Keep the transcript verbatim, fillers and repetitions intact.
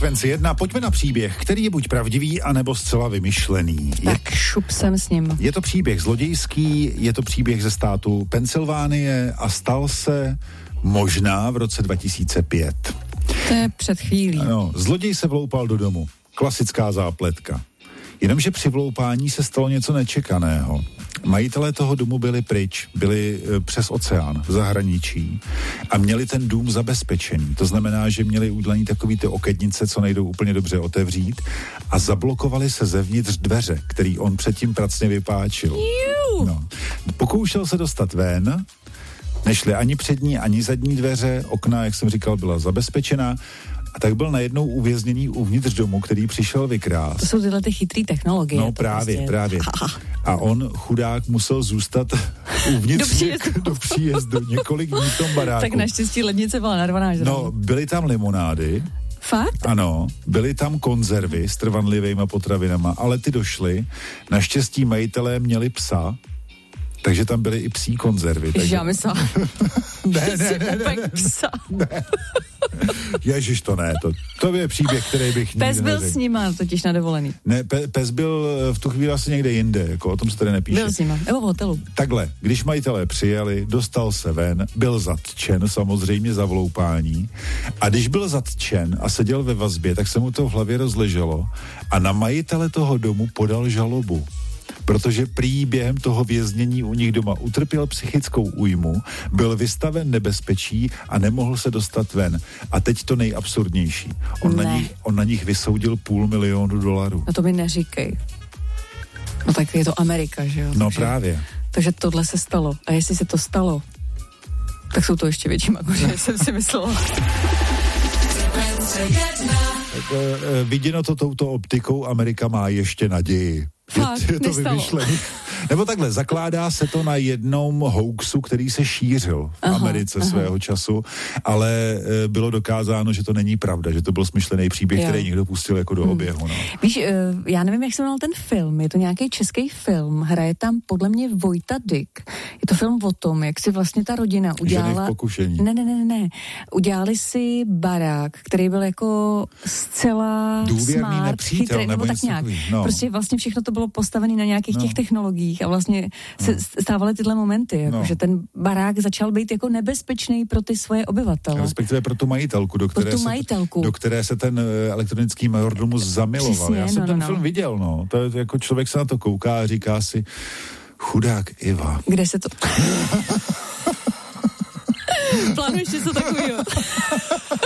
Frekvenci jedna, pojďme na příběh, který je buď pravdivý, anebo zcela vymyšlený. Tak je, šup sem s ním. Je to příběh zlodějský, je to příběh ze státu Pensylvánie a stal se možná v roce dva tisíce pět. To je před chvílí. Ano, zloděj se vloupal do domu. Klasická zápletka. Jenomže při vloupání se stalo něco nečekaného. Majitelé toho domu byli pryč, byli e, přes oceán v zahraničí a měli ten dům zabezpečený. To znamená, že měli udělaný takový ty okednice, co nejdou úplně dobře otevřít a zablokovali se zevnitř dveře, který on předtím pracně vypáčil. No. Pokoušel se dostat ven, nešly ani přední, ani zadní dveře, okna, jak jsem říkal, byla zabezpečená. A tak byl najednou uvězněný uvnitř domu, který přišel vykrást. To jsou tyhle ty chytrý technologie. No právě, prostě... právě. A on, chudák, musel zůstat uvnitř do příjezdu, do příjezdu několik dní v tom baráku. Tak naštěstí lednice byla narvaná, že? No, byly tam limonády. Fakt? Ano, byly tam konzervy s trvanlivýma potravinama, ale ty došly. Naštěstí majitelé měli psa, takže tam byly i psí konzervy. Takže... Já myslela, ne, že ne, si ne, upek ne, psa. Ne. Ježiš, to ne, to, to je příběh, který bych nikdy Pes byl neřekl. s nima totiž na dovolený. Ne, pe, pes byl v tu chvíli asi někde jinde, jako o tom se tady nepíše. Byl s nima, nebo v hotelu. Takhle, když majitelé přijeli, dostal se ven, byl zatčen samozřejmě za vloupání a když byl zatčen a seděl ve vazbě, tak se mu to v hlavě rozleželo a na majitele toho domu podal žalobu. Protože prý během toho věznění u nich doma utrpěl psychickou újmu, byl vystaven nebezpečí a nemohl se dostat ven. A teď to nejabsurdnější. On, na nich, on na nich vysoudil půl milionu dolarů. No to mi neříkej. No tak je to Amerika, že jo? No takže, právě. Takže tohle se stalo. A jestli se to stalo, tak jsou to ještě větší magoře, jsem si myslela. Tak, e, viděno to touto optikou, Amerika má ještě naději. Fakt, je, je to nestalo. vymyšlený. Nebo takhle, zakládá se to na jednom hoaxu, který se šířil v aha, Americe aha. svého času, ale e, bylo dokázáno, že to není pravda, že to byl smyšlený příběh, jo. který někdo pustil jako do hmm. oběhu. No. Víš, e, já nevím, jak se jmenoval ten film, je to nějaký český film, hraje tam podle mě Vojta Dyk. Je to film o tom, jak si vlastně ta rodina udělala... Ženy v pokušení. Ne, ne, ne, ne. Udělali si barák, který byl jako zcela důvěrný smart, nepřítel, chytrý, nebo tak nějak. No. Prostě vlastně všechno to bylo postavené na nějakých no. těch technologiích a vlastně se no. stávaly tyhle momenty, jako no. že ten barák začal být jako nebezpečný pro ty svoje obyvatele. Respektive pro tu majitelku, do které, tu se, majitelku. do které se ten elektronický majordomus zamiloval. Přesně, Já jsem no, ten no, film no. viděl, no. To je, jako člověk se na to kouká a říká si, chudák Iva. Kde se to... Plánuješ něco takového?